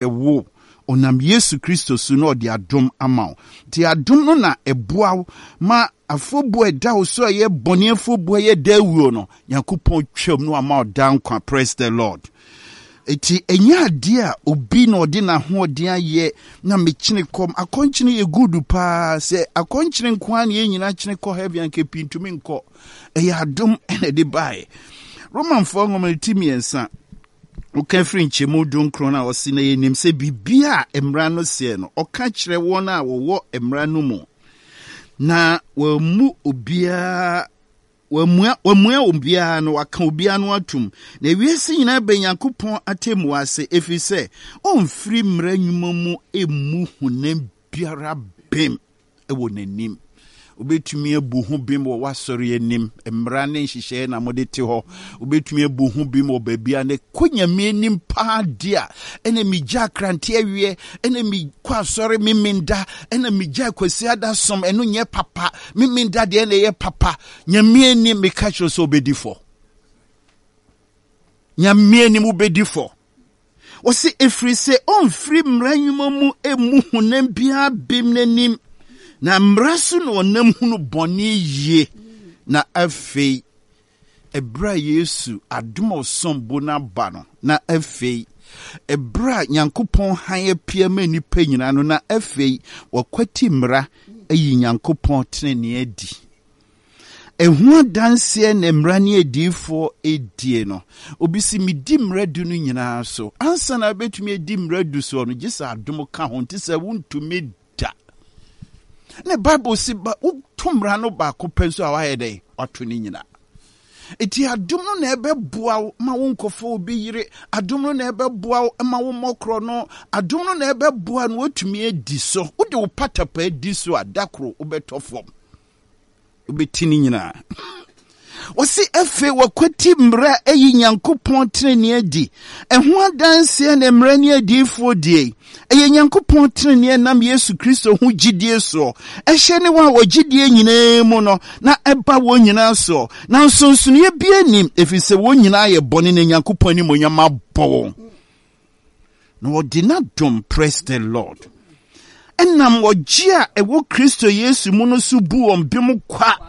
ewo onam Yesu Kristo so no de adom ama wo. Ti adom no na eboa ma afobu eda wo so ye bone afobu ye dawuo no Yakupon twam no ama odan kwa. Praise the Lord. Eti enya ade a obi na odi na ho odi aye na mechine kom akonchine ye gudu pa se akonchine nkwa na ye nyina chine ko heavy anke pintumi nko eya adom ene de bae. Roman for ngomalitimi ensa ukefri nchemu dunkro na osi na ye nim se bibia emra no se no oka kire won a wo emra no mu na wamu obia wamua obia no waka obia no atum na wiese nyina be Nyankopon atemu ase efise onfiri mra nwuma mu emu hunam biara bem ewo nanim obetumi abu ho bim wo wasori anim mra ne nhihye na mode te ho obetumi abu ho bim wo babia ne konyame anim pa dia ene migya krante awie ene mi kwasori miminda ene migya kwasi ada som eno nye papa miminda de ene ye papa nyame anim me ka kiro so obedifo nyame anim obedifo osi efri se onfiri mra nwuma mu emu hunam bia bim nanim na mrasu no nam hunu bone ye na afei ebra Yesu adom sombo na ba no na afei ebra Nyankopon han apia mani pa nyina no na afei wakwati mra ayi Nyankopon tenene adi ehu danse na mra ne adifo edie no obisi medi mra du no nyina so ansa na betumi edi mra du so no gisa adom ka ho ntisa wuntumi ne Bible si ba utumra no ba ko penso awaye dey wato ni nyina eti adom no na ebeboa ma wonkofo obi yire adom no na ebeboa ma wo mokro no adom no na ebeboa no otumi edi so wo de wo patapa edi so adakro obetofom obetini nyina wasi efe wakwati mra eyi Nyankopon treni adi eho adanse na mra ni adifo die eye Nyankopon treni nam Yesu Kristo hu gidie so ehye ne wa wogidie nyina mu no na eba wo nyina so na nsonsono ye bia nim efise wo nyina ye bone ne Nyankopon ni monyama bo no odina dom. Praise the Lord. Enam wogia ewo Kristo Yesu mu no so bu ombem kwa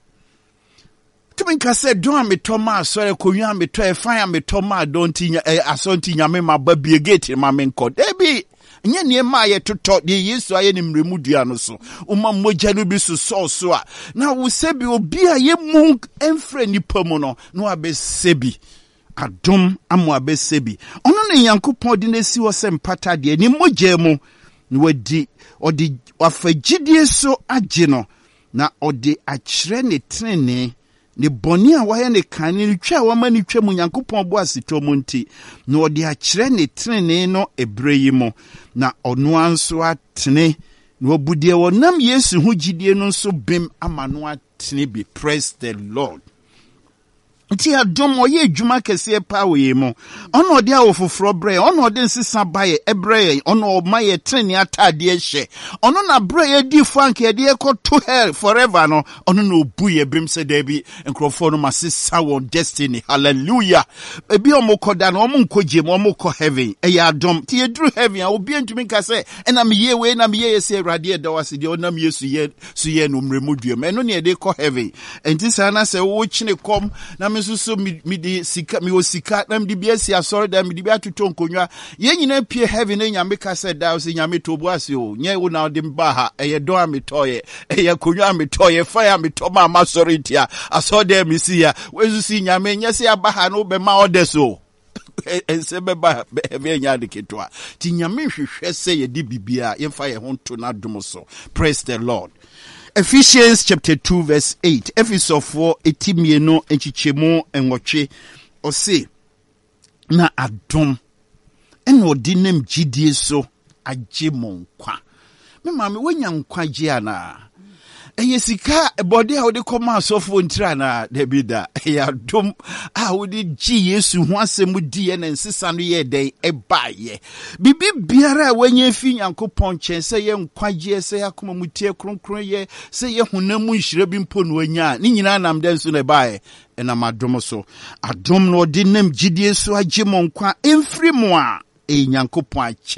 Tuminka said, don't me Thomas, sorry, Koya me to a fire me Thomas, don't assault in Yamma Baby Gate in my main court. Debbie, and ye near my to talk the years so I am remudiano so. Mojanubisu so. Now we say be be a ye monk and friendly pomono, no abe sebi. Adom abe sebi. Ono ne Yankopon dine si wo sempata de ni mojemo no di odi wafagidie so ageno na odi akire ne trene ne boni a waye ne kan ne twa wa mani twa mu Nyankopon bo asito mu nti na odi akire ne trene no ebreyi mo na ono anso atene na obudie wonam Yesu hu gidie no so bem amano atene bi. Praise the Lord. Nti adom oye adwuma kese pa we mo ono odi awofofro bre ono odi nsesa baye ebre ono maye treni atade hye ono na bre di fank ye de to hell forever no ono na obuye bim se da bi enkrofo no masesa won destiny. Hallelujah. Ebi omokoda na omonkoje mo omoko heaven eya adom ti edru heaven a obi antumi ka se na me ye we na me ye se awrade e dawase de onam Yesu ye so ye no mremudue me no ne de ko heaven enti sana se wo chine kom na so mi di sika mi osika na mi di biasi asori da mi di biatuto nkonwa ye nyina pie heaven na nyame ka said da so nyame to boase o nye wo na de mba ha eye do ametoye eye konwa ametoye fire ametoma amasori ntia asode mi si ya wezu si nyame nya se abaha no be ma odeso ense be ba be nya de ketwa ti nyame hwehwe se ye di bibia ye fa ye ho to na dum so. Praise the Lord. Ephesians chapter 2 verse 8. Ephesos 4 etimieno enchichemu enwoche ose na adom eno dinem gidie so agemo nkwa. Me mama wanya nkwa gye ana. Eye sika body a wode koma asofo ntira na debida ya dom a wode gi Yesu ho asem di na nsesa no ye den ebaye bibi biara wanya fi Nyankopon chen se ye nkwagye se yakoma mutie kronkron ye se ye honam nhire bi mpo no anya ni nyina nam den so na ebaye na madom so adom no de nam gidie so agye mo nkwa emfiri mo a Nyankopon